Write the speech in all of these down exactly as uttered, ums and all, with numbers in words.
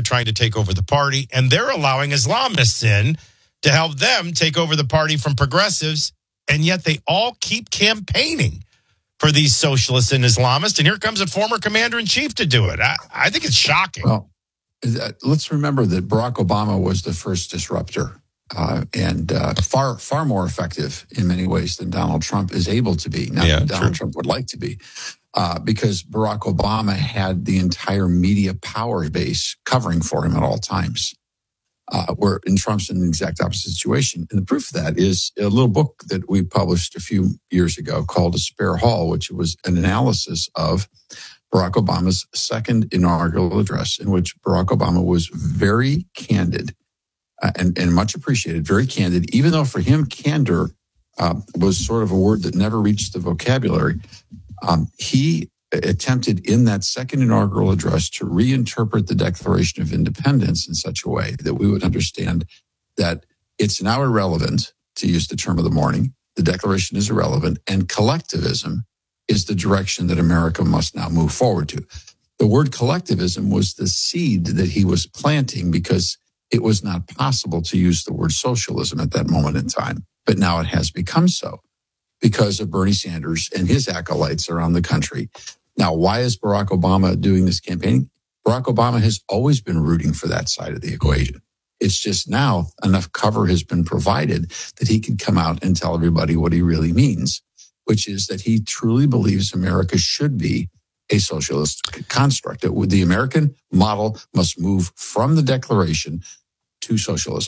trying to take over the party, and they're allowing Islamists in to help them take over the party from progressives, and yet they all keep campaigning for these socialists and Islamists, and here comes a former commander-in-chief to do it. I, I think it's shocking. Well, let's remember that Barack Obama was the first disruptor uh, and uh, far, far more effective in many ways than Donald Trump is able to be. Not yeah, that Donald true. Trump would like to be. Uh, because Barack Obama had the entire media power base covering for him at all times. Uh, where in Trump's in the exact opposite situation. And the proof of that is a little book that we published a few years ago called A Spare Hall, which was an analysis of Barack Obama's second inaugural address, in which Barack Obama was very candid uh, and, and much appreciated, very candid, even though for him, candor uh, was sort of a word that never reached the vocabulary. Um, he attempted in that second inaugural address to reinterpret the Declaration of Independence in such a way that we would understand that it's now irrelevant, to use the term of the morning. The Declaration is irrelevant, and collectivism is the direction that America must now move forward to. The word collectivism was the seed that he was planting because it was not possible to use the word socialism at that moment in time. But now it has become so because of Bernie Sanders and his acolytes around the country. Now, why is Barack Obama doing this campaign? Barack Obama has always been rooting for that side of the equation. It's just now enough cover has been provided that he can come out and tell everybody what he really means, which is that he truly believes America should be a socialist construct. That the American model must move from the Declaration to socialism.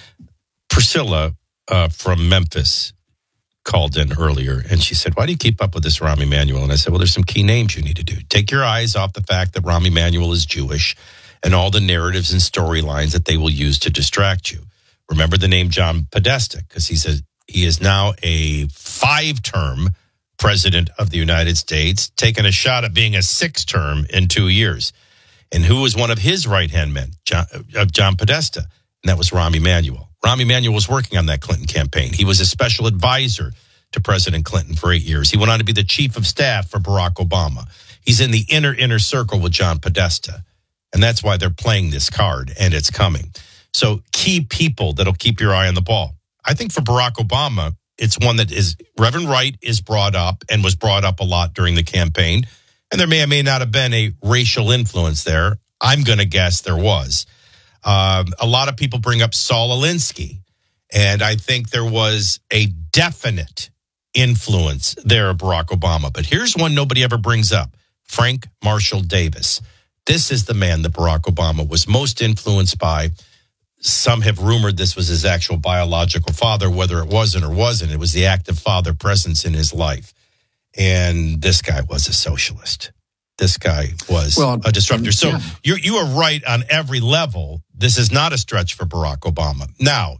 Priscilla uh, from Memphis called in earlier, and she said, why do you keep up with this Rahm Emanuel? And I said, well, there's some key names you need to do. Take your eyes off the fact that Rahm Emanuel is Jewish and all the narratives and storylines that they will use to distract you. Remember the name John Podesta, because he says he is now a five-term president of the United States, taking a shot at being a six-term in two years. And who was one of his right-hand men? John, uh, John Podesta, and that was Rahm Emanuel. Rahm Emanuel was working on that Clinton campaign. He was a special advisor to President Clinton for eight years. He went on to be the chief of staff for Barack Obama. He's in the inner, inner circle with John Podesta. And that's why they're playing this card, and it's coming. So key people that'll keep your eye on the ball. I think for Barack Obama, it's one that is, Reverend Wright is brought up and was brought up a lot during the campaign. And there may or may not have been a racial influence there. I'm going to guess there was. Um, a lot of people bring up Saul Alinsky, and I think there was a definite influence there of Barack Obama. But here's one nobody ever brings up, Frank Marshall Davis. This is the man that Barack Obama was most influenced by. Some have rumored this was his actual biological father, whether it wasn't or wasn't. It was the active father presence in his life. And this guy was a socialist. This guy was well, a disruptor. So yeah. you you are right on every level. This is not a stretch for Barack Obama. Now,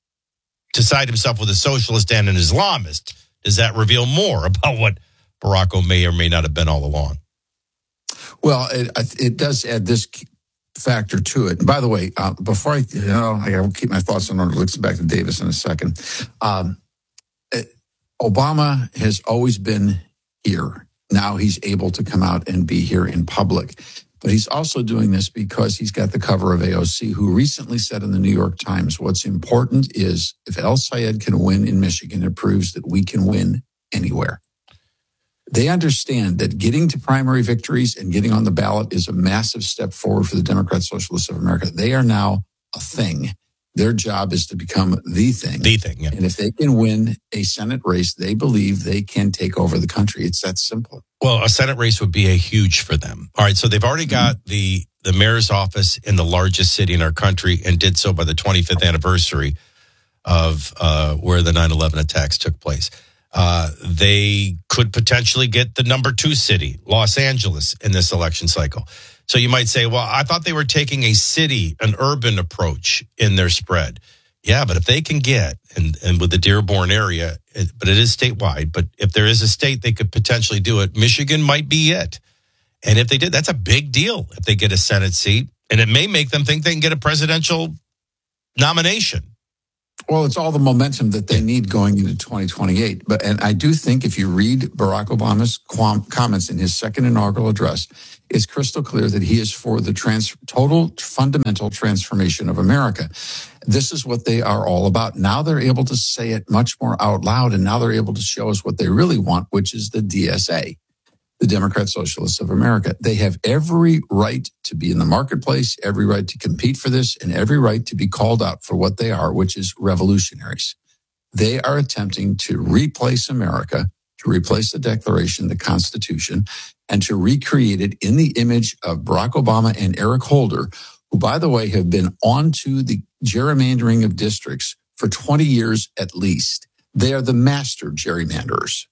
to side himself with a socialist and an Islamist, does that reveal more about what Barack may or may not have been all along? Well, it, it does add this factor to it. And by the way, uh, before I, you know, I will keep my thoughts on order. Let's get back to Davis in a second. Um, it, Obama has always been here. Now he's able to come out and be here in public. But he's also doing this because he's got the cover of A O C, who recently said in the New York Times, what's important is if El Sayed can win in Michigan, it proves that we can win anywhere. They understand that getting to primary victories and getting on the ballot is a massive step forward for the Democrat Socialists of America. They are now a thing. Their job is to become the thing. The thing, yeah. And if they can win a Senate race, they believe they can take over the country. It's that simple. Well, a Senate race would be a huge for them. All right, so they've already got mm-hmm. the, the mayor's office in the largest city in our country and did so by the twenty-fifth anniversary of uh, where the nine eleven attacks took place. Uh, they could potentially get the number two city, Los Angeles, in this election cycle. So you might say, well, I thought they were taking a city, an urban approach in their spread. Yeah, but if they can get, and, and with the Dearborn area, it, but it is statewide, but if there is a state they could potentially do it, Michigan might be it. And if they did, that's a big deal if they get a Senate seat. And it may make them think they can get a presidential nomination. Well, it's all the momentum that they need going into twenty twenty-eight. But and I do think if you read Barack Obama's quam- comments in his second inaugural address, it's crystal clear that he is for the trans- total fundamental transformation of America. This is what they are all about. Now they're able to say it much more out loud, and now they're able to show us what they really want, which is the D S A, the Democrat Socialists of America. They have every right to be in the marketplace, every right to compete for this, and every right to be called out for what they are, which is revolutionaries. They are attempting to replace America, to replace the Declaration, the Constitution, and to recreate it in the image of Barack Obama and Eric Holder, who, by the way, have been onto the gerrymandering of districts for twenty years at least. They are the master gerrymanderers.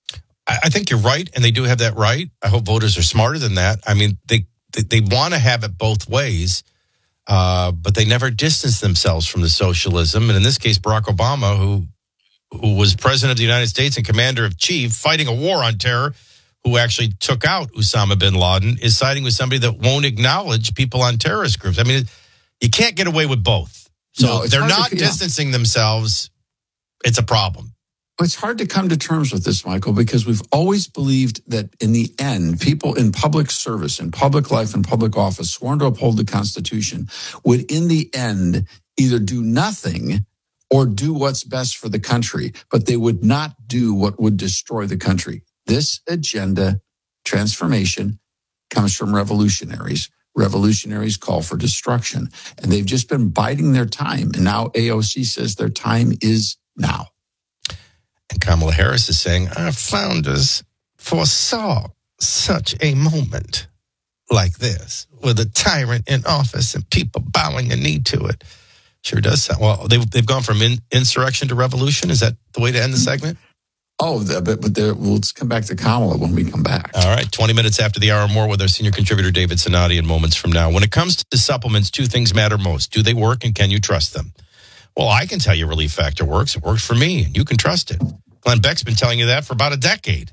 I think you're right, and they do have that right. I hope voters are smarter than that. I mean, they they, they want to have it both ways, uh, but they never distance themselves from the socialism. And in this case, Barack Obama, who who was president of the United States and commander of chief, fighting a war on terror, who actually took out Osama bin Laden, is siding with somebody that won't acknowledge people on terrorist groups. I mean, you can't get away with both. So No, it's they're hard to- not yeah. distancing themselves. It's a problem. It's hard to come to terms with this, Michael, because we've always believed that in the end, people in public service, in public life, and public office sworn to uphold the Constitution would in the end either do nothing or do what's best for the country, but they would not do what would destroy the country. This agenda transformation comes from revolutionaries. Revolutionaries call for destruction, and they've just been biding their time. And now A O C says their time is now. And Kamala Harris is saying, our founders foresaw such a moment like this with a tyrant in office and people bowing a knee to it. Sure does sound. Well, they've, they've gone from in, insurrection to revolution. Is that the way to end the segment? Oh, the, but, but there, we'll come back to Kamala when we come back. All right, twenty minutes after the hour, more with our senior contributor, David Sinati, in moments from now. When it comes to supplements, two things matter most. Do they work, and can you trust them? Well, I can tell you Relief Factor works. It works for me, and you can trust it. Glenn Beck's been telling you that for about a decade.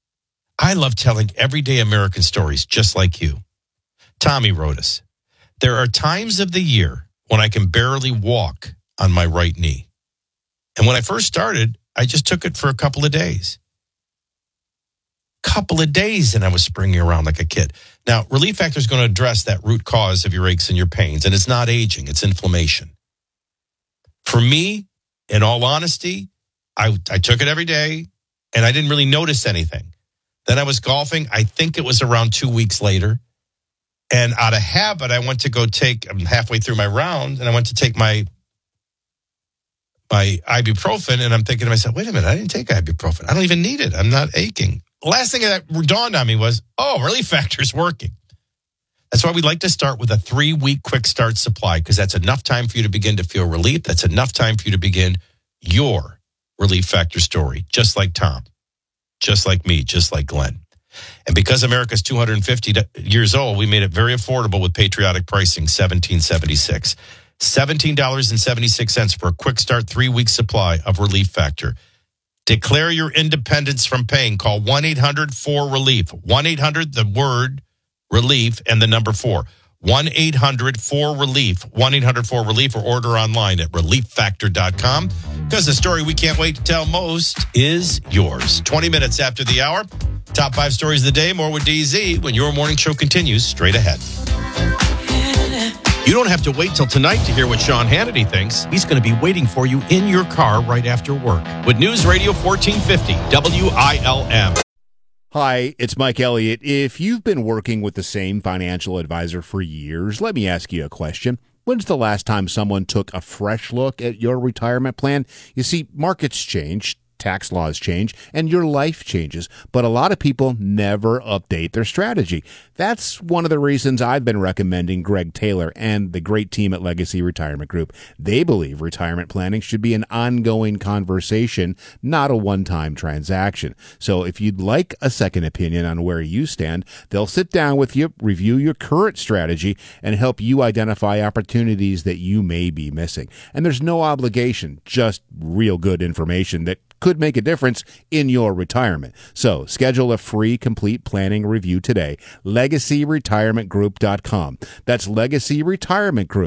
I love telling everyday American stories just like you. Tommy wrote us, there are times of the year when I can barely walk on my right knee. And when I first started, I just took it for a couple of days. Couple of days, and I was springing around like a kid. Now, Relief Factor is going to address that root cause of your aches and your pains, and it's not aging, it's inflammation. For me, in all honesty, I, I took it every day, and I didn't really notice anything. Then I was golfing. I think it was around two weeks later. And out of habit, I went to go take, I'm halfway through my round, and I went to take my my ibuprofen, and I'm thinking to myself, wait a minute, I didn't take ibuprofen. I don't even need it. I'm not aching. The last thing that dawned on me was, oh, Relief Factor's working. That's why we like to start with a three-week quick start supply, because that's enough time for you to begin to feel relief. That's enough time for you to begin your Relief Factor story, just like Tom, just like me, just like Glenn. And because America's two hundred fifty years old, we made it very affordable with patriotic pricing, seventeen seventy-six. seventeen dollars and seventy-six cents for a quick start three-week supply of Relief Factor. Declare your independence from pain. Call one eight hundred four relief. one eight hundred, the word relief, and the number four. one eight hundred four relief. one eight hundred four relief, or order online at relief factor dot com. Because the story we can't wait to tell most is yours. twenty minutes after the hour. Top five stories of the day. More with D Z when your morning show continues straight ahead. You don't have to wait till tonight to hear what Sean Hannity thinks. He's going to be waiting for you in your car right after work with News Radio fourteen fifty W I L M. Hi, it's Mike Elliott. If you've been working with the same financial advisor for years, let me ask you a question. When's the last time someone took a fresh look at your retirement plan? You see, markets change, tax laws change, and your life changes, but a lot of people never update their strategy. That's one of the reasons I've been recommending Greg Taylor and the great team at Legacy Retirement Group. They believe retirement planning should be an ongoing conversation, not a one-time transaction. So if you'd like a second opinion on where you stand, they'll sit down with you, review your current strategy, and help you identify opportunities that you may be missing. And there's no obligation, just real good information that could make a difference in your retirement. So schedule a free complete planning review today. legacy retirement group dot com. That's Legacy Retirement Group.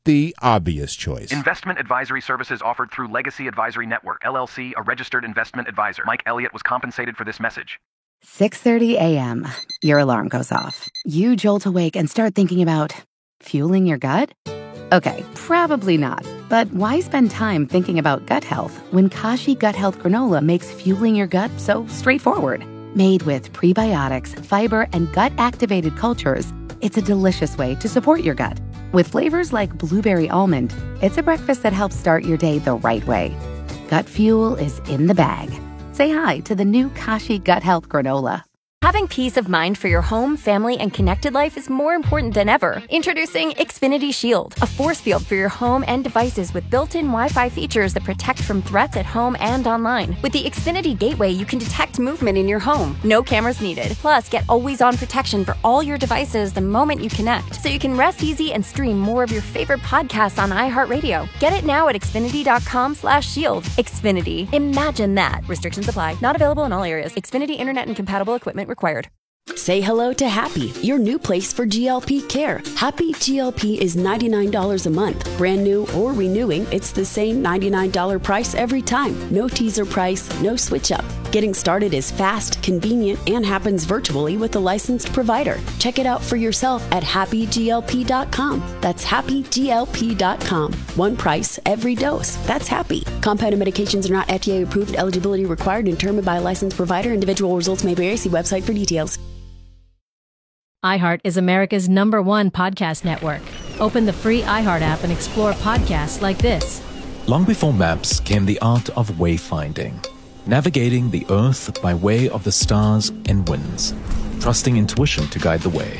the obvious choice. Investment advisory services offered through Legacy Advisory Network, L L C, a registered investment advisor. Mike Elliott was compensated for this message. six thirty a.m. Your alarm goes off. You jolt awake and start thinking about fueling your gut? Okay, probably not. But why spend time thinking about gut health when Kashi Gut Health Granola makes fueling your gut so straightforward? Made with prebiotics, fiber, and gut-activated cultures, it's a delicious way to support your gut. With flavors like blueberry almond, it's a breakfast that helps start your day the right way. Gut fuel is in the bag. Say hi to the new Kashi Gut Health Granola. Having peace of mind for your home, family, and connected life is more important than ever. Introducing Xfinity Shield, a force field for your home and devices with built-in Wi-Fi features that protect from threats at home and online. With the Xfinity Gateway, you can detect movement in your home. No cameras needed. Plus, get always-on protection for all your devices the moment you connect, so you can rest easy and stream more of your favorite podcasts on iHeartRadio. Get it now at Xfinity.com slash shield. Xfinity. Imagine that. Restrictions apply. Not available in all areas. Xfinity Internet and compatible equipment required. Say hello to Happy, your new place for G L P care. Happy G L P is ninety-nine dollars a month. Brand new or renewing, it's the same ninety-nine dollars price every time. No teaser price, no switch up. Getting started is fast, convenient, and happens virtually with a licensed provider. Check it out for yourself at happy G L P dot com. That's happy G L P dot com. One price, every dose. That's Happy. Compounded medications are not F D A approved. Eligibility required and determined by a licensed provider. Individual results may vary. See website for details. iHeart is America's number one podcast network. Open the free iHeart app and explore podcasts like this. Long before maps came the art of wayfinding, navigating the earth by way of the stars and winds, trusting intuition to guide the way.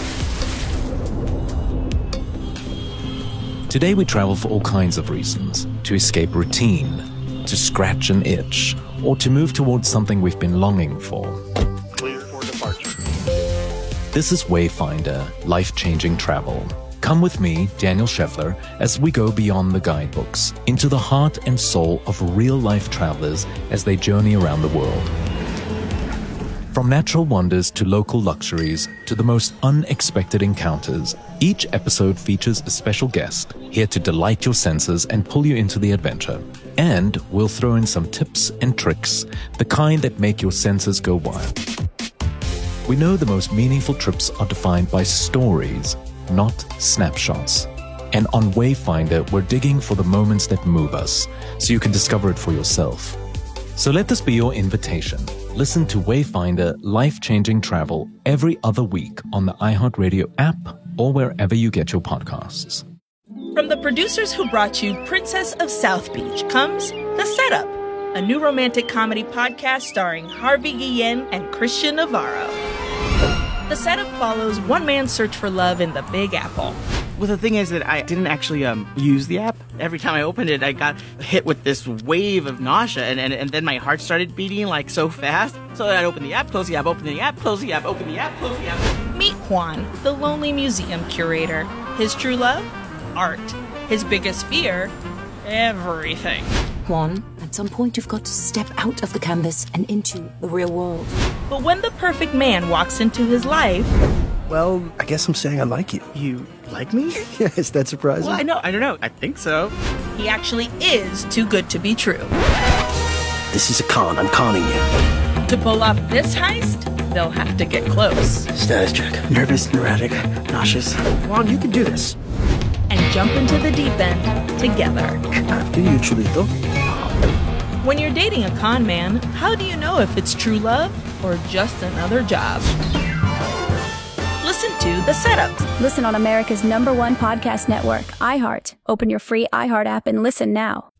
Today we travel for all kinds of reasons: to escape routine, to scratch an itch, or to move towards something we've been longing for. Clear for departure. This is Wayfinder, life-changing travel. Come with me, Daniel Scheffler, as we go beyond the guidebooks, into the heart and soul of real-life travelers as they journey around the world. From natural wonders to local luxuries to the most unexpected encounters, each episode features a special guest here to delight your senses and pull you into the adventure. And we'll throw in some tips and tricks, the kind that make your senses go wild. We know the most meaningful trips are defined by stories, not snapshots. And on Wayfinder, we're digging for the moments that move us, so you can discover it for yourself. So let this be your invitation. Listen to Wayfinder Life-Changing Travel every other week on the iHeartRadio app or wherever you get your podcasts. From the producers who brought you Princess of South Beach comes The Setup, a new romantic comedy podcast starring Harvey Guillen and Christian Navarro. The Setup follows one man's search for love in the Big Apple. Well, the thing is that I didn't actually um, use the app. Every time I opened it, I got hit with this wave of nausea, and, and, and then my heart started beating like so fast. So I'd open the app, close the app, open the app, close the app, open the app, close the app. Meet Juan, the lonely museum curator. His true love? Art. His biggest fear? Everything. Juan, at some point you've got to step out of the canvas and into the real world. But when the perfect man walks into his life... Well, I guess I'm saying I like you. You like me? Yeah, is that surprising? Well, I know, I don't know. I think so. He actually is too good to be true. This is a con. I'm conning you. To pull off this heist, they'll have to get close. Status check. Nervous, erratic, nauseous. Juan, you can do this. And jump into the deep end together. After you, Chulito. When you're dating a con man, how do you know if it's true love or just another job? Listen to The Setup. Listen on America's number one podcast network, iHeart. Open your free iHeart app and listen now.